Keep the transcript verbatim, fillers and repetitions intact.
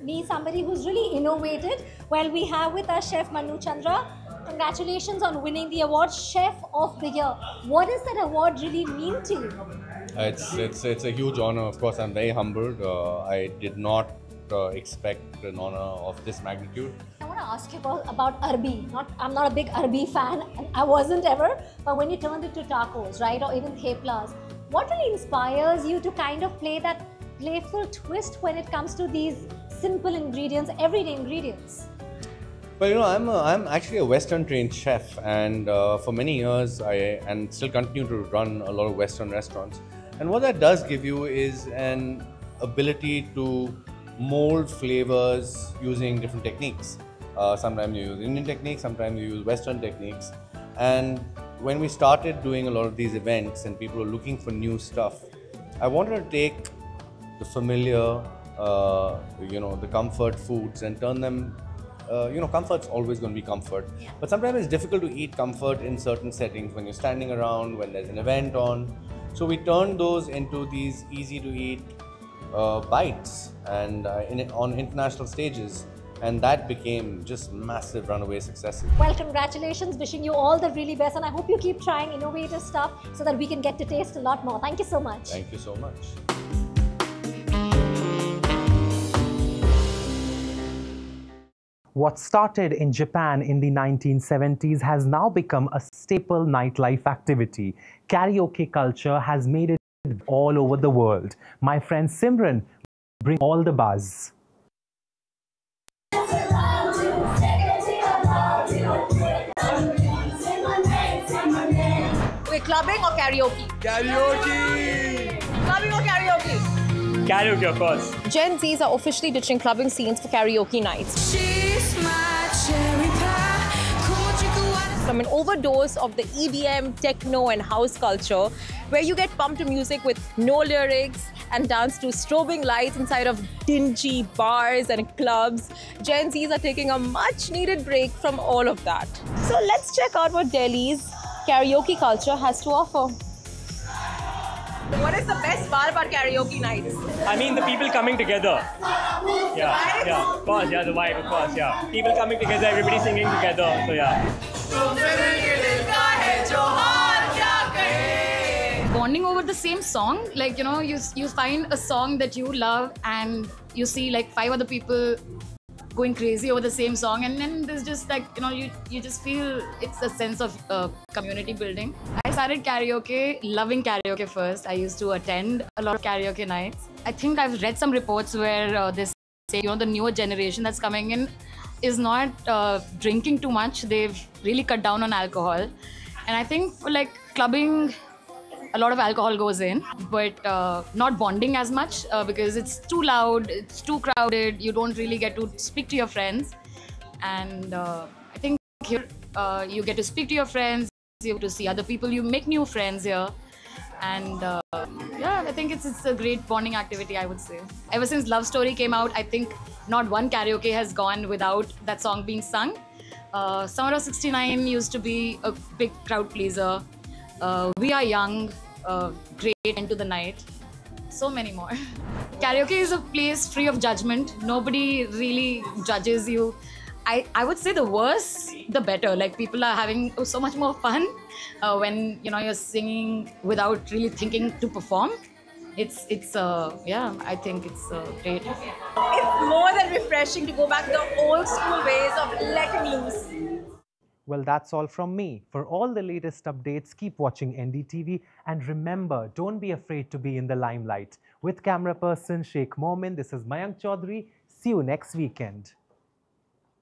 me somebody who's really innovated. Well, we have with us Chef Manu Chandra. Congratulations on winning the award, Chef of the Year. What does that award really mean to you? It's it's it's a huge honor. Of course, I'm very humbled. Uh, I did not uh, expect an honor of this magnitude. I want to ask you about, about Arbi. Not, I'm not a big Arbi fan, and I wasn't ever. But when you turned it to tacos, right, or even theplas, what really inspires you to kind of play that playful twist when it comes to these simple ingredients, everyday ingredients? Well, you know, I'm a, I'm actually a Western trained chef, and uh, for many years I and still continue to run a lot of Western restaurants. And what that does give you is an ability to mold flavors using different techniques. Uh, sometimes you use Indian techniques, sometimes you use Western techniques. And when we started doing a lot of these events and people were looking for new stuff, I wanted to take the familiar, uh, you know, the comfort foods and turn them, uh, you know, comfort's always going to be comfort. But sometimes it's difficult to eat comfort in certain settings when you're standing around, when there's an event on. So we turned those into these easy to eat uh, bites and uh, in, on international stages. And that became just massive runaway successes. Well, congratulations. Wishing you all the really best. And I hope you keep trying innovative stuff so that we can get to taste a lot more. Thank you so much. Thank you so much. What started in Japan in the nineteen seventies has now become a staple nightlife activity. Karaoke culture has made it all over the world. My friend Simran brings all the buzz. Wait, clubbing or karaoke? Karaoke! Clubbing or karaoke? Karaoke, of course. Gen Zs are officially ditching clubbing scenes for karaoke nights. She's my cherry pie. From an overdose of the E D M, techno and house culture, where you get pumped to music with no lyrics and dance to strobing lights inside of dingy bars and clubs, Gen Zs are taking a much needed break from all of that. So let's check out what Delhi's karaoke culture has to offer. What is the best bar about karaoke nights? I mean, the people coming together. Yeah, yeah, of course, yeah, the vibe, of course, yeah. People coming together, everybody singing together, so yeah. Bonding over the same song, like, you know, you, you find a song that you love and you see like five other people going crazy over the same song, and then there's just like, you know, you, you just feel it's a sense of uh, community building. I started karaoke, loving karaoke first. I used to attend a lot of karaoke nights. I think I've read some reports where uh, they say, you know, the newer generation that's coming in is not uh, drinking too much. They've really cut down on alcohol. And I think for like clubbing, a lot of alcohol goes in, but uh, not bonding as much uh, because it's too loud, it's too crowded, you don't really get to speak to your friends. And uh, I think here uh, you get to speak to your friends, you get to see other people, you make new friends here. And uh, yeah, I think it's, it's a great bonding activity, I would say. Ever since Love Story came out, I think not one karaoke has gone without that song being sung. Uh, Summer of sixty-nine used to be a big crowd pleaser. Uh, we Are Young, uh, great Into the Night, so many more. Karaoke is a place free of judgment. Nobody really judges you. I, I would say the worse, the better. Like, people are having so much more fun uh, when, you know, you're singing without really thinking to perform. It's, it's uh, yeah, I think it's uh, great. It's more than refreshing to go back to the old school ways of letting loose. Well, that's all from me. For all the latest updates, keep watching N D T V. And remember, don't be afraid to be in the limelight. With camera person Sheikh Momin, this is Mayank Chaudhary. See you next weekend.